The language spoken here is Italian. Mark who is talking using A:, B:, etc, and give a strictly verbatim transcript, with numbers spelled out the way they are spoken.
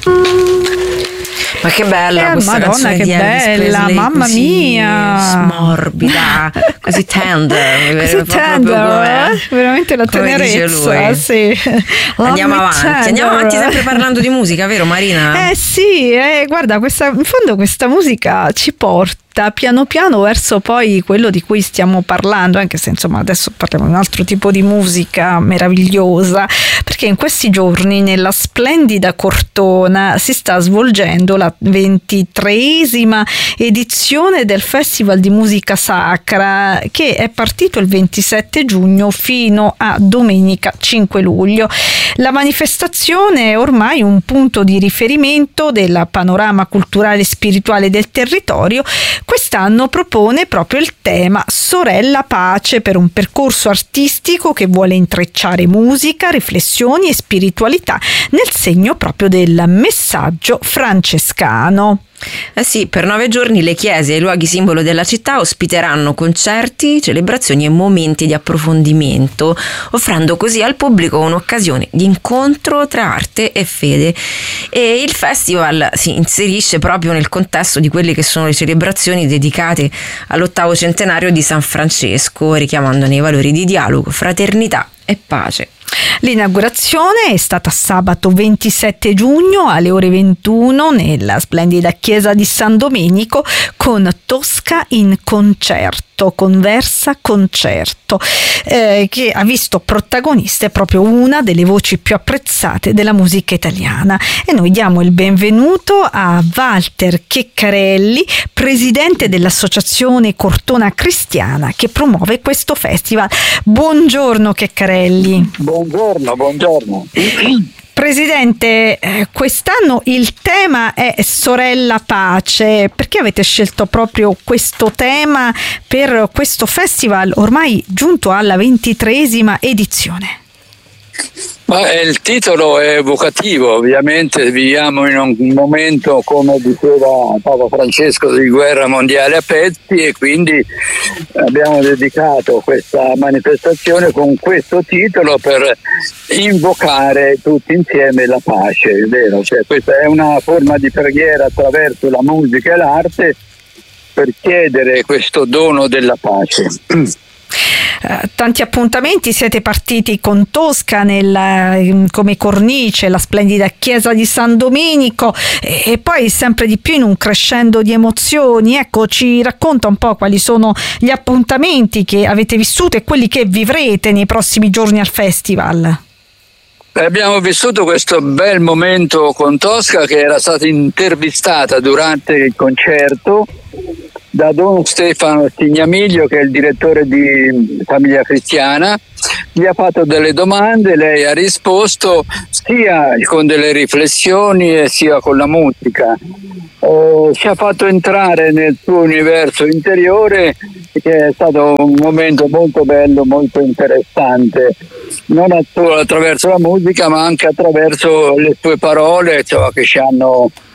A: Ma che bella
B: eh,
A: questa
B: Madonna,
A: canzone
B: che
A: di Elvis
B: bella,
A: Presley,
B: mamma
A: così
B: mia,
A: morbida, così tender,
B: così
A: proprio
B: tender,
A: come,
B: veramente la
A: come dice
B: tenerezza,
A: lui.
B: sì.
A: Andiamo
B: Love me
A: avanti,
B: tender.
A: andiamo avanti sempre parlando di musica, vero Marina?
B: Eh sì, eh, guarda, questa, in fondo questa musica ci porta piano piano verso poi quello di cui stiamo parlando, anche se insomma adesso parliamo di un altro tipo di musica meravigliosa, perché in questi giorni nella splendida Cortona si sta svolgendo la ventitreesima edizione del Festival di Musica Sacra, che è partito il ventisette giugno fino a domenica cinque luglio. La manifestazione è ormai un punto di riferimento del panorama culturale e spirituale del territorio. Quest'anno propone proprio il tema Sorella Pace, per un percorso artistico che vuole intrecciare musica, riflessioni e spiritualità nel segno proprio del messaggio francescano.
A: Eh sì, per nove giorni le chiese e i luoghi simbolo della città ospiteranno concerti, celebrazioni e momenti di approfondimento, offrendo così al pubblico un'occasione di incontro tra arte e fede. E il festival si inserisce proprio nel contesto di quelle che sono le celebrazioni dedicate all'ottavo centenario di San Francesco, richiamandone i valori di dialogo, fraternità e pace.
B: L'inaugurazione è stata sabato ventisette giugno alle ore ventuno nella splendida chiesa di San Domenico con Tosca in concerto, Conversa Concerto, eh, che ha visto protagoniste proprio una delle voci più apprezzate della musica italiana. E noi diamo il benvenuto a Walter Checcarelli, presidente dell'associazione Cortona Cristiana che promuove questo festival. Buongiorno Checcarelli.
C: Buongiorno, buongiorno.
B: Presidente, quest'anno il tema è Sorella Pace. Perché avete scelto proprio questo tema per questo festival ormai giunto alla ventitreesima edizione?
C: Ma il titolo è evocativo, ovviamente viviamo in un momento, come diceva Papa Francesco, di guerra mondiale a pezzi, e quindi abbiamo dedicato questa manifestazione con questo titolo per invocare tutti insieme la pace, è vero? Cioè, questa è una forma di preghiera attraverso la musica e l'arte per chiedere questo dono della pace.
B: Uh, tanti appuntamenti, siete partiti con Tosca nel, come cornice, la splendida chiesa di San Domenico, e, e poi sempre di più in un crescendo di emozioni. Ecco, ci racconta un po' quali sono gli appuntamenti che avete vissuto e quelli che vivrete nei prossimi giorni al festival.
C: Abbiamo vissuto questo bel momento con Tosca, che era stata intervistata durante il concerto da Don Stefano Stignamiglio, che è il direttore di Famiglia Cristiana. Gli ha fatto delle domande, lei ha risposto sia con delle riflessioni e sia con la musica. Eh, ci ha fatto entrare nel suo universo interiore, che è stato un momento molto bello, molto interessante, non solo attraverso la musica ma anche attraverso le sue parole, cioè, che ci hanno